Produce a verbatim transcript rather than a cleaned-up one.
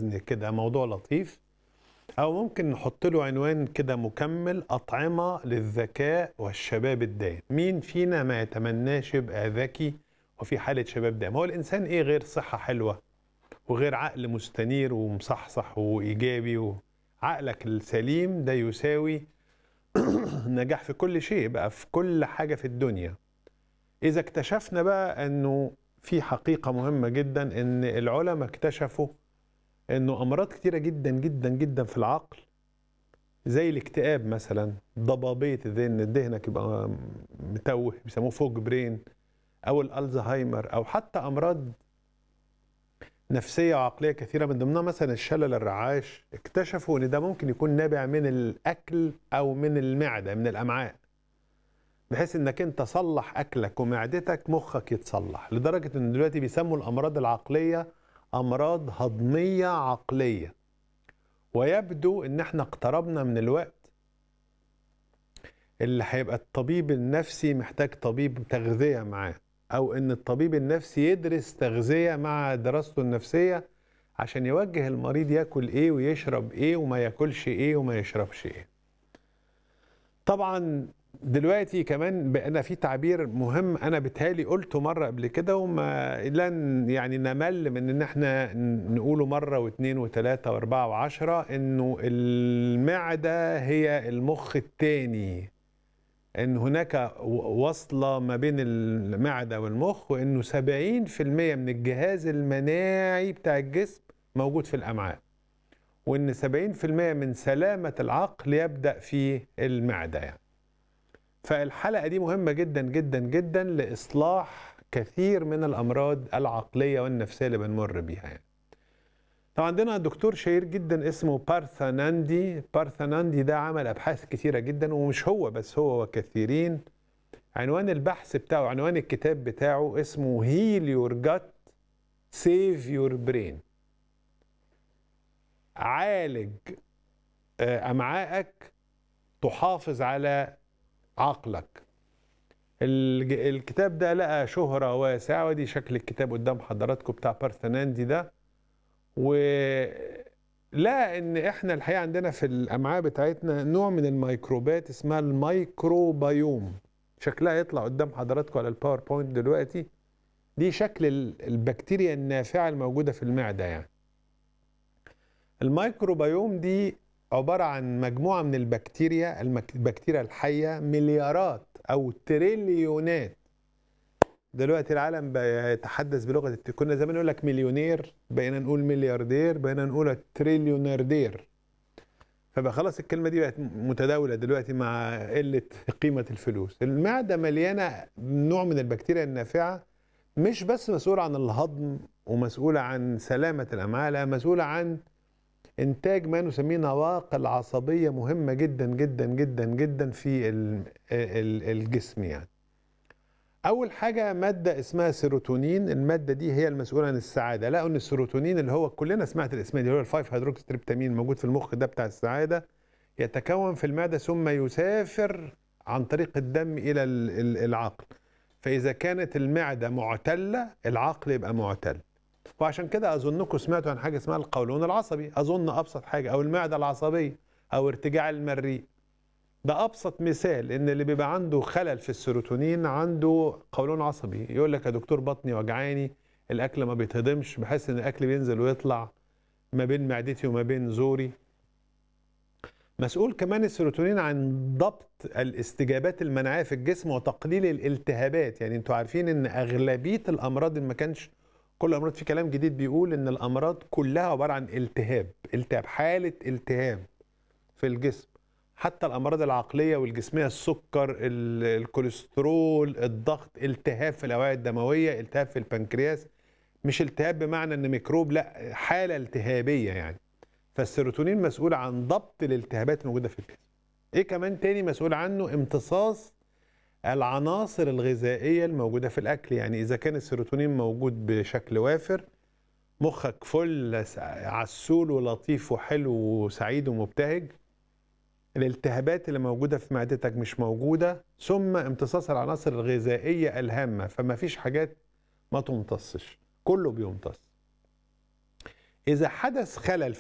وزن كده، موضوع لطيف. أو ممكن نحط له عنوان كده مكمل: أطعمة للذكاء والشباب الدائم. مين فينا ما يتمناش يبقى ذكي وفي حالة شباب دائم؟ هو الإنسان إيه غير صحة حلوة وغير عقل مستنير ومصحصح وإيجابي؟ وعقلك السليم ده يساوي نجاح في كل شيء بقى، في كل حاجة في الدنيا. إذا اكتشفنا بقى أنه في حقيقة مهمة جدا، أن العلماء اكتشفوا أنه أمراض كتيرة جدا جدا جدا في العقل، زي الاكتئاب مثلا، ضبابية الذهن، ذهنك يبقى متوه بيسموه فوج برين، أو الألزهايمر، أو حتى أمراض نفسية وعقلية كثيرة من ضمنها مثلا الشلل الرعاش. اكتشفوا أن ده ممكن يكون نابع من الأكل أو من المعدة، من الأمعاء، بحيث انك انت صلح اكلك ومعدتك مخك يتصلح، لدرجة ان دلوقتي بيسموا الامراض العقلية امراض هضمية عقلية. ويبدو ان احنا اقتربنا من الوقت اللي هيبقى الطبيب النفسي محتاج طبيب تغذية معاه، او ان الطبيب النفسي يدرس تغذية مع دراسته النفسية عشان يوجه المريض ياكل ايه ويشرب ايه وما ياكلش ايه وما يشربش ايه. طبعا دلوقتي كمان بقينا في تعبير مهم انا بتهيألي قلته مره قبل كده، وما لن يعني نمل من ان احنا نقوله مره واثنين وثلاثه واربعه وعشره، انه المعده هي المخ الثاني، ان هناك وصله ما بين المعده والمخ، وانه سبعين في المية من الجهاز المناعي بتاع الجسم موجود في الامعاء، وان سبعين في المية من سلامه العقل يبدا في المعده يعني. فالحلقة دي مهمة جدا جدا جدا لإصلاح كثير من الأمراض العقلية والنفسية اللي بنمر بيها يعني. طبعا عندنا دكتور شهير جدا اسمه بارثاناندي. بارثاناندي ده عمل أبحاث كثيرة جدا، ومش هو بس، هو وكثيرين. عنوان البحث بتاعه، عنوان الكتاب بتاعه اسمه Heal Your Gut Save Your Brain. عالج أمعائك تحافظ على عقلك. الكتاب ده لقى شهرة واسعة، ودي شكل الكتاب قدام حضراتكم بتاع بارثاناندي ده. ولقى ان احنا الحقيقة عندنا في الامعاء بتاعتنا نوع من الميكروبات اسمها الميكروبيوم، شكلها يطلع قدام حضراتكم على الباوربوينت دلوقتي. دي شكل البكتيريا النافعة الموجودة في المعدة يعني. الميكروبيوم دي عبارة عن مجموعة من البكتيريا، البكتيريا الحية، مليارات أو تريليونات. دلوقتي العالم بيتحدث بلغة، كنا زمان نقول لك مليونير، بقينا نقول ملياردير، بقينا نقول تريليوناردير. فبقى خلاص الكلمة دي بقت متداولة دلوقتي مع قلة قيمة الفلوس. المعدة مليانة نوع من البكتيريا النافعة، مش بس مسؤولة عن الهضم ومسؤولة عن سلامة الأمعاء، لا، مسؤولة عن إنتاج ما نسميه نواقل عصبية مهمة جدا جدا جدا جدا في الجسم يعني. أول حاجة مادة اسمها سيروتونين. المادة دي هي المسؤولة عن السعادة. لقوا إن السيروتونين اللي هو كلنا سمعت الاسم دي، اللي هو الفايف هيدروكسيتريبتامين الموجود في المخ ده بتاع السعادة، يتكون في المعدة ثم يسافر عن طريق الدم إلى العقل. فإذا كانت المعدة معتلة العقل يبقى معتل. وعشان كده أظنكم سمعتوا عن حاجة اسمها القولون العصبي، أظن أبسط حاجة، أو المعدة العصبية، أو ارتجاع المريء. ده أبسط مثال إن اللي بيبقى عنده خلل في السيروتونين عنده قولون عصبي. يقول لك يا دكتور بطني وجعاني، الأكل ما بيتهضمش، بحس إن الأكل بينزل ويطلع ما بين معدتي وما بين زوري. مسؤول كمان السيروتونين عن ضبط الاستجابات المناعية في الجسم وتقليل الالتهابات. يعني انتوا عارفين إن أغلبية الأمراض، إن ما كانش كل الأمراض، في كلام جديد بيقول إن الأمراض كلها عبارة عن التهاب، التهاب، حالة التهاب في الجسم. حتى الأمراض العقلية والجسمية، السكر، الكوليسترول، الضغط، التهاب في الأوعية الدموية، التهاب في البنكرياس. مش التهاب بمعنى إن ميكروب، لا، حالة التهابية يعني. فالسيروتونين مسؤول عن ضبط الالتهابات الموجودة في الجسم. إيه كمان تاني مسؤول عنه؟ امتصاص العناصر الغذائية الموجودة في الأكل. يعني إذا كان السيروتونين موجود بشكل وافر، مخك فل عسول ولطيف وحلو وسعيد ومبتهج. الالتهابات اللي موجودة في معدتك مش موجودة، ثم امتصاص العناصر الغذائية الهامة، فما فيش حاجات ما تمتصش، كله بيمتص. إذا حدث خلل